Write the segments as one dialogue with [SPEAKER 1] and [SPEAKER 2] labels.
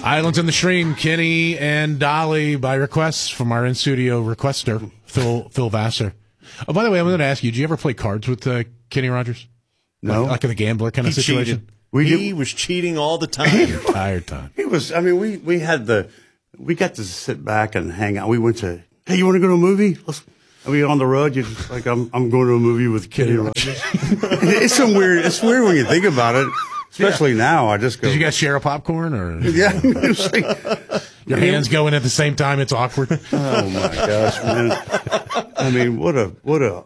[SPEAKER 1] Islands in the Stream, Kenny and Dolly by request from our in-studio requester, Phil Vassar. Oh, by the way, I'm going to ask you, did you ever play cards with Kenny Rogers?
[SPEAKER 2] No.
[SPEAKER 1] Like a gambler kind of situation?
[SPEAKER 3] Cheated. He was cheating all the time.
[SPEAKER 1] Entire time.
[SPEAKER 2] He was, I mean, we got to sit back and hang out. We went to, hey, you want to go to a movie? Are we on the road? You're just like, I'm going to a movie with Kenny Rogers. It's weird when you think about it. Especially now, I just go.
[SPEAKER 1] Did you guys share a popcorn or?
[SPEAKER 2] Yeah, it's like,
[SPEAKER 1] your hands go in at the same time. It's awkward.
[SPEAKER 2] Oh my gosh, man! I mean, what a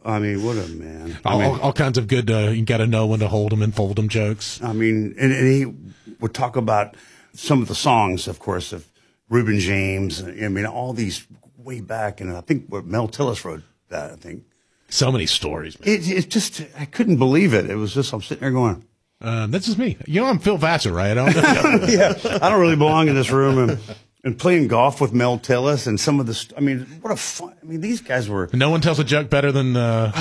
[SPEAKER 2] man!
[SPEAKER 1] All kinds of good. You got to know when to hold them and fold them jokes.
[SPEAKER 2] I mean, and he would talk about some of the songs, of course, of Reuben James. I mean, all these way back, and I think Mel Tillis wrote that. I think
[SPEAKER 1] so many stories. Man.
[SPEAKER 2] It just I couldn't believe it. It was just I'm sitting there going.
[SPEAKER 1] That's just me. You know, I'm Phil Vassar, right?
[SPEAKER 2] Yeah, I don't really belong in this room. And playing golf with Mel Tillis and some of the, I mean, what a fun, I mean, these guys were.
[SPEAKER 1] No one tells a joke better than Mel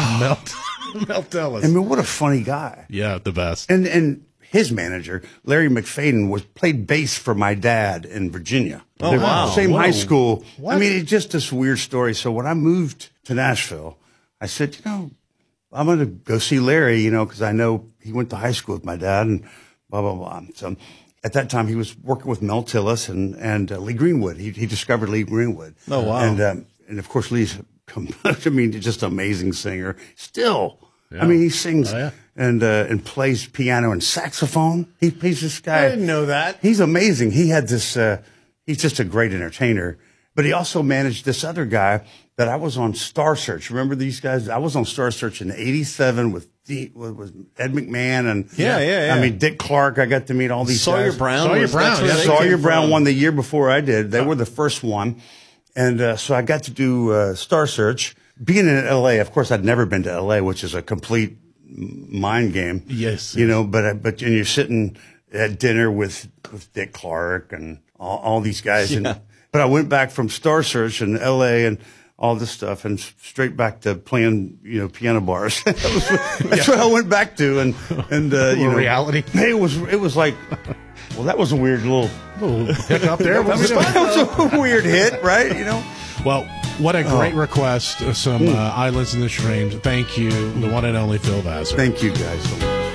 [SPEAKER 1] Tillis.
[SPEAKER 2] I mean, what a funny guy.
[SPEAKER 1] Yeah, the best.
[SPEAKER 2] And his manager, Larry McFadden, played bass for my dad in Virginia.
[SPEAKER 3] Oh, wow.
[SPEAKER 2] Same high school.
[SPEAKER 1] What?
[SPEAKER 2] I mean, it's just this weird story. So when I moved to Nashville, I said, I'm going to go see Larry, because I know he went to high school with my dad and blah, blah, blah. So at that time, he was working with Mel Tillis and Lee Greenwood. He discovered Lee Greenwood.
[SPEAKER 3] Oh, wow.
[SPEAKER 2] And of course, Lee's, just an amazing singer. Still, yeah. I mean, he sings and plays piano and saxophone. He's this guy.
[SPEAKER 3] I didn't know that.
[SPEAKER 2] He's amazing. He had this, he's just a great entertainer. But he also managed this other guy that I was on Star Search. Remember these guys? I was on Star Search in '87 with Ed McMahon and
[SPEAKER 3] yeah.
[SPEAKER 2] I mean Dick Clark. I got to meet all these
[SPEAKER 3] Sawyer
[SPEAKER 2] guys.
[SPEAKER 3] Brown.
[SPEAKER 2] Sawyer Brown won the year before I did. They were the first one, and so I got to do Star Search. Being in L.A., of course, I'd never been to L.A., which is a complete mind game.
[SPEAKER 1] Yes,
[SPEAKER 2] but you're sitting at dinner with Dick Clark and all these guys and. But I went back from Star Search in L.A. and all this stuff, and straight back to playing, piano bars. That's what I went back to, and
[SPEAKER 1] reality.
[SPEAKER 2] It was like, well, that was a weird little
[SPEAKER 1] hiccup there.
[SPEAKER 2] That was a weird hit, right?
[SPEAKER 1] Well, what a great request. Some Islands in the Stream. Thank you, the one and only Phil Vassar.
[SPEAKER 2] Thank you, guys.